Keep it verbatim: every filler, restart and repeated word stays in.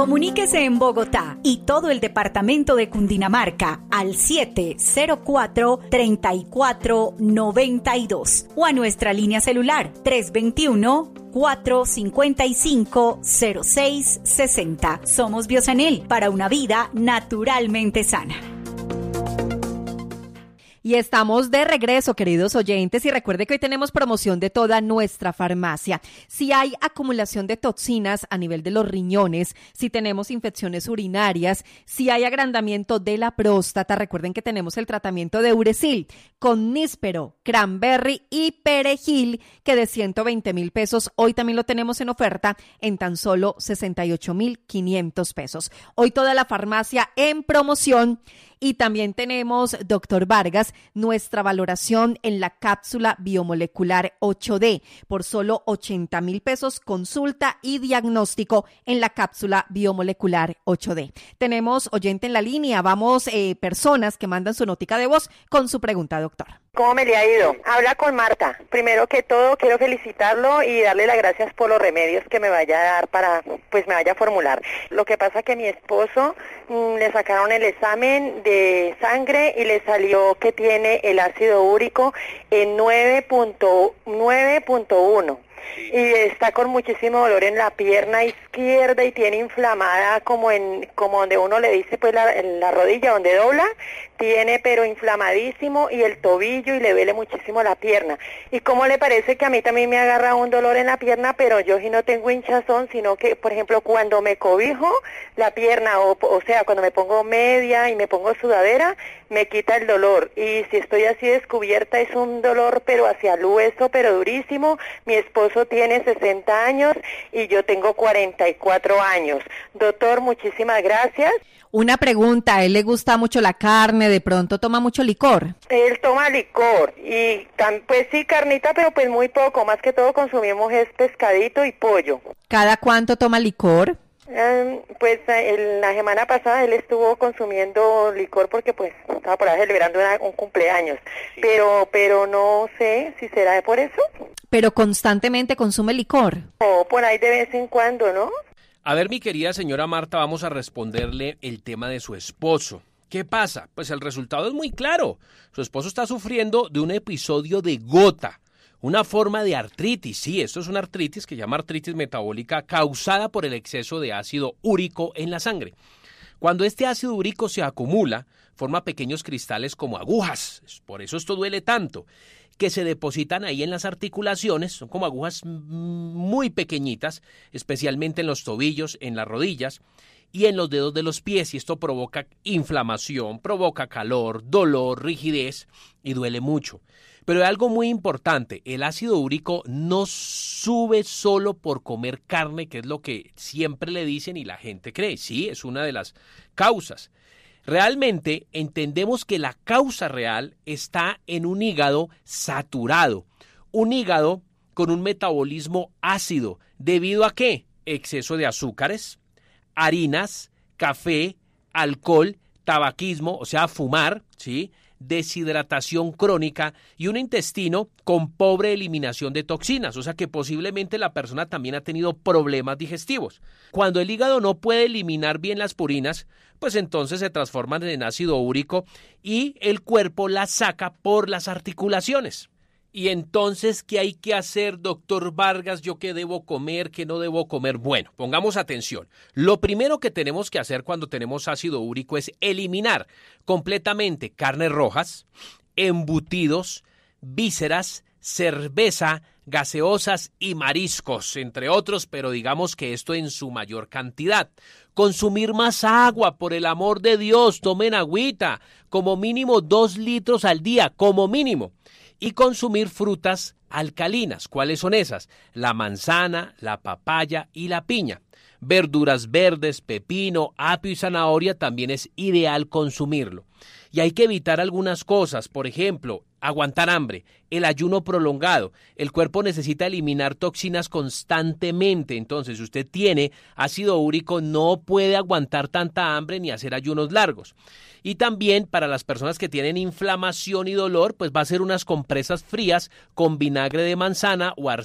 Comuníquese en Bogotá y todo el departamento de Cundinamarca al siete cero cuatro, tres cuatro nueve dos o a nuestra línea celular tres dos uno, cuatro cinco cinco, cero seis seis cero. Somos Biosanel, para una vida naturalmente sana. Y estamos de regreso, queridos oyentes, y recuerde que hoy tenemos promoción de toda nuestra farmacia. Si hay acumulación de toxinas a nivel de los riñones, si tenemos infecciones urinarias, si hay agrandamiento de la próstata, recuerden que tenemos el tratamiento de Uresil con níspero, cranberry y perejil, que de ciento veinte mil pesos, hoy también lo tenemos en oferta en tan solo sesenta y ocho mil quinientos pesos. Hoy toda la farmacia en promoción. Y también tenemos, doctor Vargas, nuestra valoración en la cápsula biomolecular ocho D por solo ochenta mil pesos, consulta y diagnóstico en la cápsula biomolecular ocho D. Tenemos oyente en la línea, vamos, eh, personas que mandan su notica de voz con su pregunta, doctor. ¿Cómo me le ha ido? Habla con Marta. Primero que todo, quiero felicitarlo y darle las gracias por los remedios que me vaya a dar para, pues me vaya a formular. Lo que pasa que mi esposo mmm, le sacaron el examen de sangre y le salió que tiene el ácido úrico en nueve punto uno. Y está con muchísimo dolor en la pierna izquierda y tiene inflamada como en como donde uno le dice pues la, en la rodilla donde dobla, tiene pero inflamadísimo y el tobillo y le duele muchísimo la pierna. ¿Y cómo le parece que a mí también me agarra un dolor en la pierna, pero yo sí no tengo hinchazón, sino que por ejemplo cuando me cobijo la pierna o, o sea cuando me pongo media y me pongo sudadera me quita el dolor, y si estoy así descubierta es un dolor pero hacia el hueso pero durísimo. Mi esposo tiene sesenta años y yo tengo cuarenta y cuatro años. Doctor, muchísimas gracias. Una pregunta, ¿a él le gusta mucho la carne? ¿De pronto toma mucho licor? Él toma licor y tan, pues sí, carnita, pero pues muy poco. Más que todo consumimos es pescadito y pollo. ¿Cada cuánto toma licor? Um, pues el, la semana pasada él estuvo consumiendo licor porque pues estaba por ahí celebrando una, un cumpleaños, sí. pero pero no sé si será por eso. ¿Pero constantemente consume licor? O por ahí de vez en cuando, ¿no? A ver, mi querida señora Marta, vamos a responderle el tema de su esposo. ¿Qué pasa? Pues el resultado es muy claro. Su esposo está sufriendo de un episodio de gota. Una forma de artritis, sí, esto es una artritis que se llama artritis metabólica causada por el exceso de ácido úrico en la sangre. Cuando este ácido úrico se acumula, forma pequeños cristales como agujas, por eso esto duele tanto, que se depositan ahí en las articulaciones, son como agujas muy pequeñitas, especialmente en los tobillos, en las rodillas y en los dedos de los pies, y esto provoca inflamación, provoca calor, dolor, rigidez y duele mucho. Pero hay algo muy importante, el ácido úrico no sube solo por comer carne, que es lo que siempre le dicen y la gente cree. Sí, es una de las causas. Realmente entendemos que la causa real está en un hígado saturado, un hígado con un metabolismo ácido. ¿Debido a qué? Exceso de azúcares, harinas, café, alcohol, tabaquismo, o sea, fumar, ¿sí?, deshidratación crónica y un intestino con pobre eliminación de toxinas, o sea que posiblemente la persona también ha tenido problemas digestivos. Cuando el hígado no puede eliminar bien las purinas, pues entonces se transforman en ácido úrico y el cuerpo las saca por las articulaciones. Y entonces, ¿qué hay que hacer, doctor Vargas? ¿Yo qué debo comer, qué no debo comer? Bueno, pongamos atención. Lo primero que tenemos que hacer cuando tenemos ácido úrico es eliminar completamente carnes rojas, embutidos, vísceras, cerveza, gaseosas y mariscos, entre otros, pero digamos que esto en su mayor cantidad. Consumir más agua, por el amor de Dios, tomen agüita, como mínimo dos litros al día, como mínimo. Y consumir frutas alcalinas. ¿Cuáles son esas? La manzana, la papaya y la piña. Verduras verdes, pepino, apio y zanahoria también es ideal consumirlo. Y hay que evitar algunas cosas, por ejemplo, aguantar hambre, el ayuno prolongado. El cuerpo necesita eliminar toxinas constantemente, entonces si usted tiene ácido úrico no puede aguantar tanta hambre ni hacer ayunos largos. Y también para las personas que tienen inflamación y dolor, pues va a ser unas compresas frías con vinagre de manzana o